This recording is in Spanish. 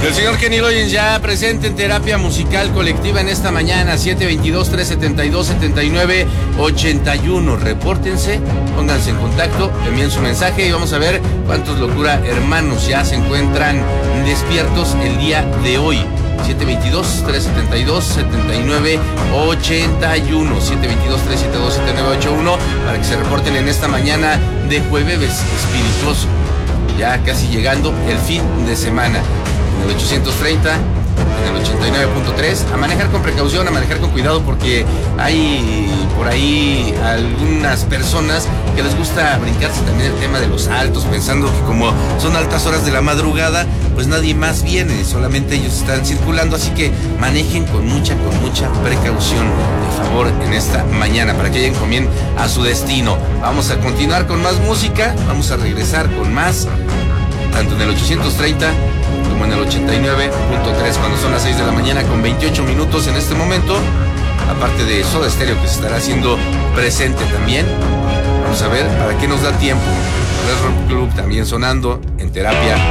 El señor Kenny Loggins ya presente en terapia musical colectiva en esta mañana, 722-372-7981. Repórtense, pónganse en contacto, envíen su mensaje y vamos a ver cuántos Locura Hermanos ya se encuentran despiertos el día de hoy. 722-372-7981, 722-372-7981, para que se reporten en esta mañana de jueves espirituoso. Ya casi llegando el fin de semana. En el 830, en el 89.3, a manejar con precaución, a manejar con cuidado, porque hay por ahí algunas personas que les gusta brincarse también el tema de los altos, pensando que como son altas horas de la madrugada, pues nadie más viene, solamente ellos están circulando, así que manejen con mucha precaución, de favor, en esta mañana, para que lleguen bien a su destino. Vamos a continuar con más música, vamos a regresar con más, tanto en el 830 como en el 89.3, cuando son las 6 de la mañana con 28 minutos en este momento. Aparte de Soda Stereo, que se estará haciendo presente también. Vamos a ver para qué nos da tiempo. Red Rock Club también sonando en terapia